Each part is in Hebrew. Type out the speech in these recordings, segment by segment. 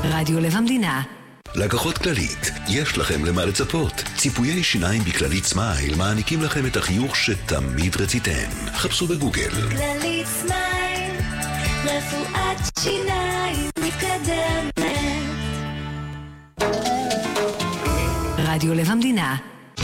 רדיו לב המדינה. לקוחות כללית, יש לכם למה לצפות. ציפויי שיניים בכללית סמייל מעניקים לכם את החיוך שתמיד רציתם. חפשו בגוגל. כללית סמייל, רפואת שיניים מתקדמת. רדיו לב המדינה.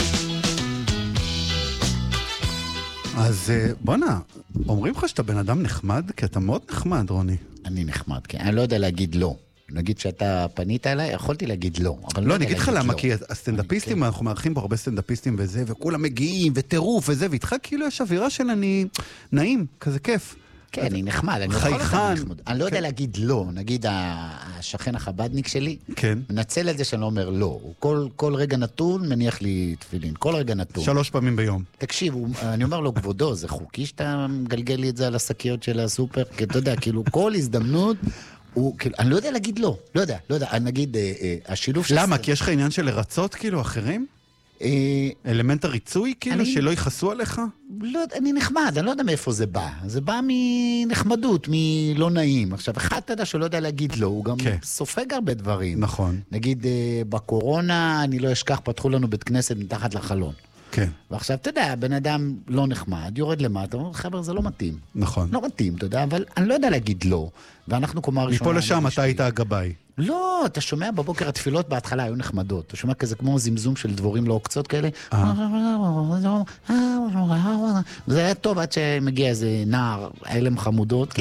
אז בונה, אומרים לך שאתה בן אדם נחמד? כי אתה מאוד נחמד, רוני. אני נחמד, כן. אני לא יודע להגיד לא. נגיד שאתה פנית אליי, יכולתי להגיד לא. לא, אני אגיד לך למה, כי הסטנדאפיסטים, אנחנו מארחים פה הרבה סטנדאפיסטים וזה, וכולם מגיעים, וטירוף וזה, ואיתך כאילו יש אווירה של אני נעים, כזה כיף. כן, אני נחמד, אני יכול חייכן. אני לא יודע להגיד לא, נגיד השכן החבדניק שלי, מנצל את זה שאני לא אומר לא, הוא כל רגע נתון מניח לי תפילין, כל רגע נתון. 3 פעמים ביום. תקשיב, אני אומר לו, כבודו, זה חוקי שאתה מגלגל לי את זה על השקיות של הסופר? כי אתה יודע, כאילו כל הזדמנות, אני לא יודע להגיד לא, לא יודע, אני נגיד, השילוב של... למה? כי יש לך עניין של לרצות כאילו אחרים? אלמנט הריצוי כאילו, שלא יכעסו עליך? לא, אני נחמד, אני לא יודע מאיפה זה בא. זה בא מנחמדות, מלא נעים. עכשיו, אחד אתה יודע שלא יודע להגיד לא, הוא גם סופג הרבה דברים. נכון. נגיד, בקורונה, אני לא אשכח, פתחו לנו בית כנסת מתחת לחלון. כן. ועכשיו, אתה יודע, בן אדם לא נחמד, יורד למטה, אומר, חבר, זה לא מתאים. נכון. לא מתאים, אתה יודע, אבל אני לא יודע להגיד לא. ואנחנו קומה ראשונה... מפה לשם, אתה היית הגבאי. לא, אתה שומע בבוקר, התפילות בהתחלה היו נחמדות. אתה שומע כזה כמו זמזום של דבורים לא עוקצות כאלה. זה היה טוב עד שמגיע איזה נער, הלם חמודות.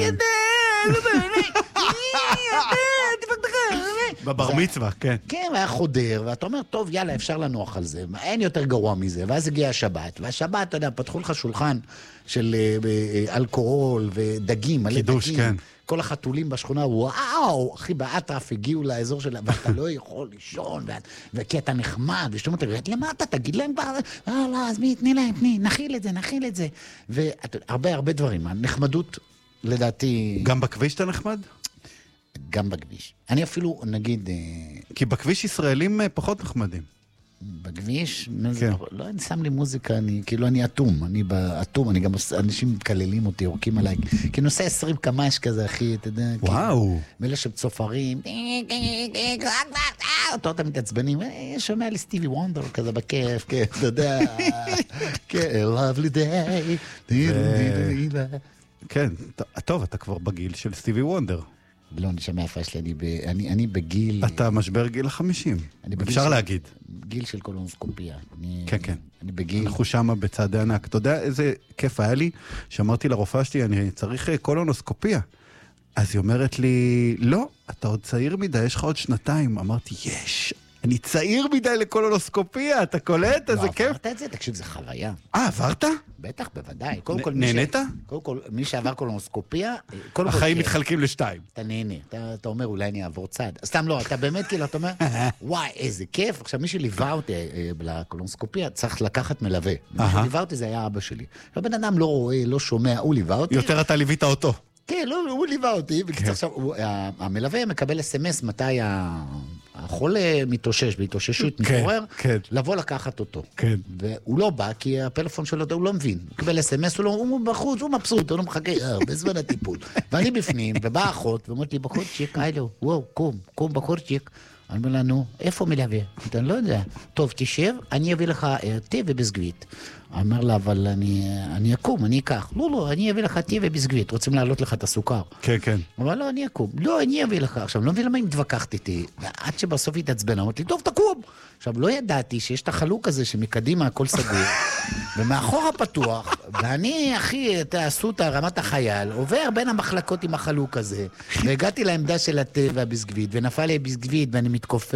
בבר מצווה, כן. כן, היה חודר, ואתה אומר, טוב, יאללה, אפשר לנוח על זה. אין יותר גרוע מזה. ואז הגיע השבת, והשבת, אתה יודע, פתחו לך שולחן של אלכוהול ודגים. קידוש, כן. כל החתולים בשכונה, וואו, אחי, באטרף הגיעו לאזור שלה, ואתה לא יכול לישון, וכי אתה נחמד, ושאתה אומר, רד למטה, תגיד להם כבר, לא, אז תני להם, נכיל את זה. והרבה דברים, הנחמדות, לדעתי... גם בכביש אתה נחמד? גם בכביש. אני אפילו, נגיד... כי בכביש ישראלים פחות נחמדים. בכביש? לא, אני שם לי מוזיקה, אני אטום. אני גם, אנשים מתקללים אותי, יורקים עליי. כי נושא 20 קמ"ש כזה, אחי, אתה יודע. וואו. מאלה שצופרים, אתה מתעצבנים, שומע לי סטיבי וונדר כזה בכיף, כן, אתה יודע. כן, lovely day. כן, טוב, אתה כבר בגיל של סטיבי וונדר. לא, אני שומע איפה שלי, אני בגיל... אתה משבר גיל 50, אפשר להגיד. גיל של קולונוסקופיה. כן. אני בגיל... אנחנו שמה בצעדי ענק. אתה יודע איזה כיף היה לי? שאמרתי לרופאה שלי, אני צריך קולונוסקופיה. אז היא אומרת לי, לא, אתה עוד צעיר מדי, יש לך עוד 2. אמרתי, יש, אני צעיר מדי לקולונוסקופיה, אתה קולט? איזה כיף. עברת את זה? תקשיב, זה חוויה. עברת? בטח, בוודאי. נהנית? קודם כל, מי שעבר קולונוסקופיה... החיים מתחלקים ל2. אתה נהנה. אתה אומר, אולי אני אעבור צד. סתם לא, אתה באמת כאילו, אתה אומר, וואי, איזה כיף. עכשיו, מי שליווה אותי לקולונוסקופיה, צריך לקחת מלווה. מי שליווה אותי זה היה אבא שלי. הבן אדם לא רואה, לא שומע, הוא ליווה אותי. יותר אתה ליווית אותו. כן, לא, הוא ליווה אותי. עכשיו, המלווה מקבל SMS מתי החולה מתאושש, בהתאוששות מתעורר, לבוא לקחת אותו. והוא לא בא, כי הפלאפון שלו, הוא לא מבין. הוא קיבל SMS, הוא בחוץ, הוא מבסוט, הוא לא מחכה בזמן הטיפול. ואני בפנים, ובאה אחות, ואומרת לי, בחורצ'יק, הלו, וואו, קום בחורצ'יק. אני אומר לנו, איפה מלווה? אני לא יודע. טוב, תשב, אני אביא לך תה וביסקוויט. אמר לה, אבל אני אקום, אני אקח. לא, אני אביא לך תה וביסקוויט. רוצים להעלות לך את הסוכר. כן. אבל לא, אני אקום. לא, אני אביא לך. עכשיו, לא מבין למה היא מתווכחת איתי. עד שבסוף היא תעצבנה. אמרתי, טוב, תקום. עכשיו, לא ידעתי שיש את החלוק הזה שמקדימה הכל סגור, ומאחורה פתוח, ואני, אחי, עשו את רמת החייל, עובר בין המחלקות עם החלוק הזה, והגעתי לעמדה של התה והביסקוויט, ונפל לי ביסקוויט, ואני מתכופף,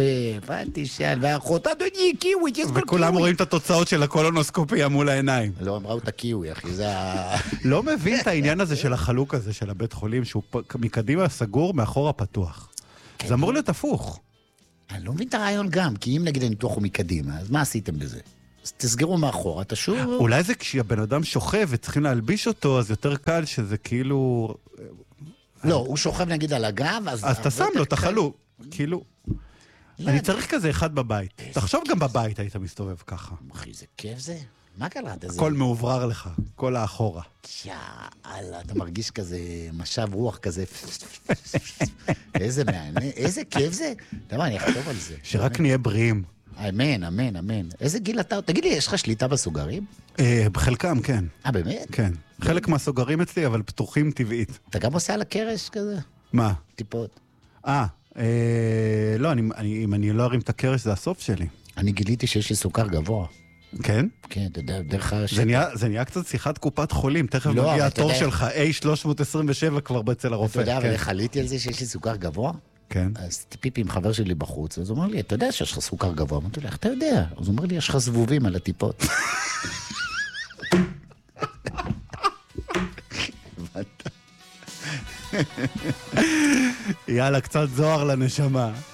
והאחות, אדוני, קיווי, וכולם רואים את התוצאות של הקולונוסקופיה מול העיניים. לא, הם ראו את הקיווי, אחי, זה לא מבין את העניין הזה של החלוק הזה, של הבית חולים, שהוא מקדימה סגור, מאחורה פתוח. זה אמור להיות הפוך. אני לא מבין את הרעיון גם, כי אם נגיד הניתוח הוא מקדימה, אז מה עשיתם בזה? אז תסגרו מאחורה, תשוב... אולי זה כשהבן אדם שוכב וצריכים להלביש אותו, אז יותר קל שזה כאילו... לא, הוא שוכב נגיד על הגב, אז אתה שם לו את החלוק, כאילו... אני צריך כזה אחד בבית. תחשוב גם בבית היית מסתובב ככה. אחי, זה כיף זה? מה קרה? הכל מעוברר לך, כל האחורה. יאללה, אתה מרגיש כזה משב רוח כזה. איזה מענה, איזה כיף זה. אתה יודע מה, אני אכתוב על זה. שרק נהיה בריאים. אמן, אמן, אמן. איזה גיל אתה? תגיד לי, יש לך שליטה בסוגרים? בחלקם, כן. באמת? כן. חלק מהסוגרים אצלי, אבל פתוחים טבעית. אתה גם עושה על הקרש כזה? מה? טיפות. לא, אם אני לא ארים את הקרש, זה הסוף שלי. אני גיליתי שיש לי סוכר גבוה. כן? כן, אתה יודע, דרך זה נהיה קצת שיחת קופת חולים, תכף מגיע התור שלך, A327 כבר אצל הרופא. אתה יודע, אבל חליתי על זה שיש לי סוכר גבוה? כן. אז טיפיפי עם חבר שלי בחוץ, אז הוא אומר לי, אתה יודע שיש לך סוכר גבוה? אמרתי לי, איך אתה יודע? אז הוא אומר לי, יש לך זבובים על הטיפות. יאללה, קצת זוהר לנשמה.